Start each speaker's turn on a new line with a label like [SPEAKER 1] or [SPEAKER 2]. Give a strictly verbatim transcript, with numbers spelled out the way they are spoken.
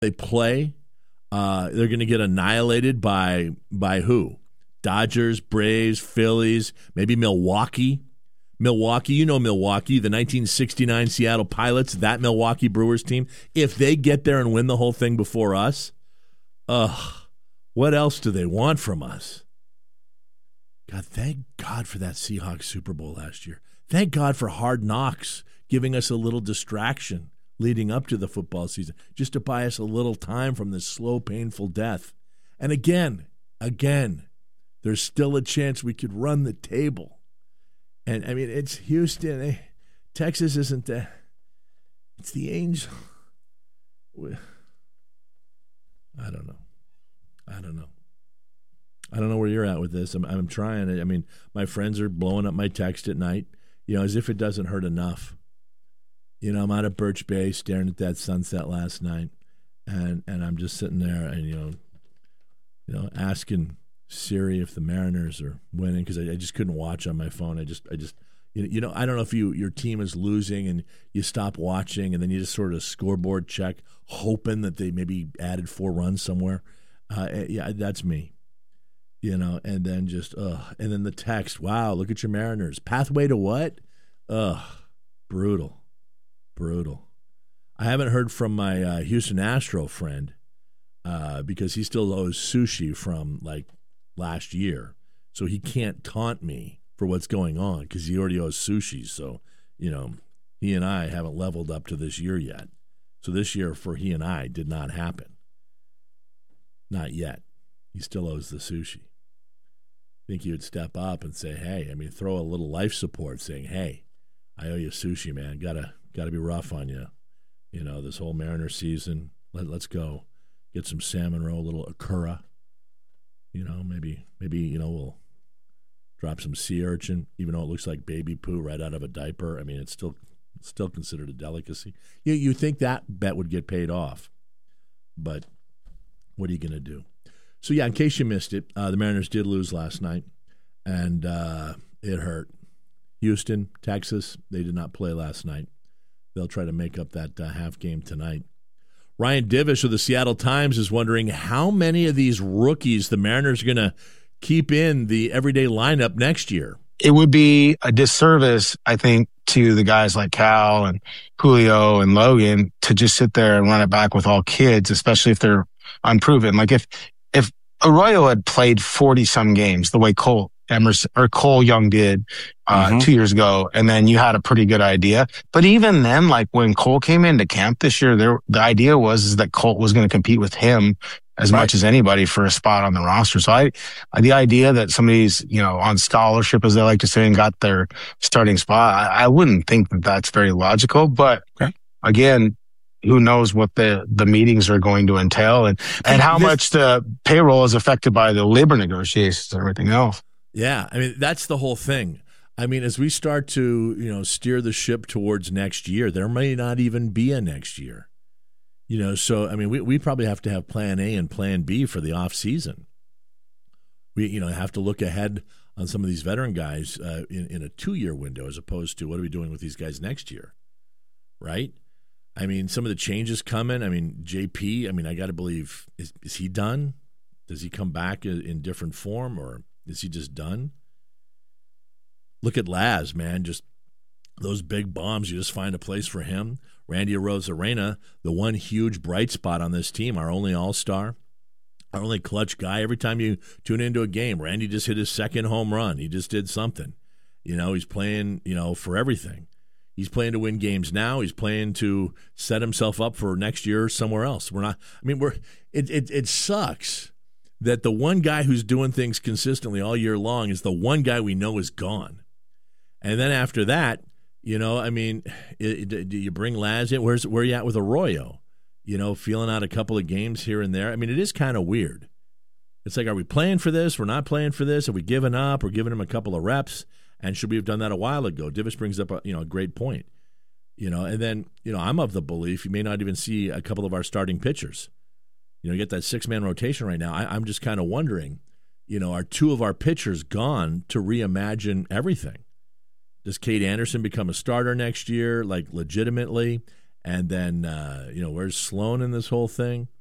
[SPEAKER 1] they play, uh, they're going to get annihilated by by who? Dodgers, Braves, Phillies, maybe Milwaukee. Milwaukee, you know Milwaukee, the nineteen sixty-nine Seattle Pilots, that Milwaukee Brewers team. If they get there and win the whole thing before us, ugh, what else do they want from us? God, thank God for that Seahawks Super Bowl last year. Thank God for Hard Knocks giving us a little distraction leading up to the football season, just to buy us a little time from this slow, painful death. And again, again, there's still a chance we could run the table. And, I mean, it's Houston. Eh, Texas isn't the – it's the Angels. I don't know. I don't know. I don't know where you're at with this. I'm, I'm trying. I mean, my friends are blowing up my text at night, you know, as if it doesn't hurt enough. You know, I'm out at Birch Bay staring at that sunset last night, and, and I'm just sitting there and, you know, you know, asking – Siri if the Mariners are winning, because I, I just couldn't watch on my phone. I just, I just, you know, you know, I don't know if you your team is losing and you stop watching and then you just sort of scoreboard check, hoping that they maybe added four runs somewhere. Uh, yeah, that's me. You know, and then just, ugh, and then the text. Wow, look at your Mariners. Pathway to what? Ugh, brutal, brutal. I haven't heard from my uh, Houston Astro friend uh, because he still owes sushi from like. last year, so he can't taunt me for what's going on because he already owes sushi. So, you know, he and I haven't leveled up to this year yet. So this year for he and I did not happen. Not yet. He still owes the sushi. I think he would step up and say, hey, I mean, throw a little life support saying, hey, I owe you sushi, man. Gotta gotta be rough on you. You know, this whole Mariner season. Let, let's go. Get some salmon roll, a little Akura. You know, maybe, maybe you know, we'll drop some sea urchin, even though it looks like baby poo right out of a diaper. I mean, it's still still considered a delicacy. You you think that bet would get paid off, but what are you going to do? So, yeah, in case you missed it, uh, the Mariners did lose last night, and uh, it hurt. Houston, Texas, they did not play last night. They'll try to make up that uh, half game tonight. Ryan Divish of the Seattle Times is wondering how many of these rookies the Mariners are going to keep in the everyday lineup next year.
[SPEAKER 2] It would be a disservice, I think, to the guys like Cal and Julio and Logan to just sit there and run it back with all kids, especially if they're unproven. Like if if Arroyo had played forty-some games the way Cole Emerson or Cole Young did uh, mm-hmm. two years ago, and then you had a pretty good idea. But even then, like when Cole came into camp this year, there the idea was is that Cole was going to compete with him as right. much as anybody for a spot on the roster. So I, the idea that somebody's, you know, on scholarship, as they like to say, and got their starting spot, I, I wouldn't think that that's very logical. But okay. again, who knows what the, the meetings are going to entail and, and how this, much the payroll is affected by the labor negotiations and everything else.
[SPEAKER 1] Yeah, I mean, that's the whole thing. I mean, as we start to, you know, steer the ship towards next year, there may not even be a next year. You know, so, I mean, we, we probably have to have plan A and plan B for the off season. We, you know, have to look ahead on some of these veteran guys uh, in, in a two-year window as opposed to what are we doing with these guys next year, right? I mean, some of the changes coming. I mean, J P, I mean, I got to believe, is, is he done? Does he come back in, in different form or is he just done? Look at Laz, man, just those big bombs, you just find a place for him. Randy Arozarena, the one huge bright spot on this team, our only all-star, our only clutch guy. Every time you tune into a game, Randy just hit his second home run. He just did something. You know, he's playing, you know, for everything. He's playing to win games now. He's playing to set himself up for next year somewhere else. We're not, I mean, we're, it, it, it sucks that the one guy who's doing things consistently all year long is the one guy we know is gone. And then after that, you know, I mean, it, it, do you bring Laz in? Where's where are you at with Arroyo? You know, feeling out a couple of games here and there. I mean, it is kind of weird. It's like, are we playing for this? We're not playing for this. Are we giving up? We're giving him a couple of reps. And should we have done that a while ago? Divish brings up a, you know, a great point. You know, and then, you know, I'm of the belief you may not even see a couple of our starting pitchers. You know, you get that six-man rotation right now. I, I'm just kind of wondering, you know, are two of our pitchers gone to reimagine everything? Does Cade Anderson become a starter next year, like legitimately? And then, uh, you know, where's Sloan in this whole thing?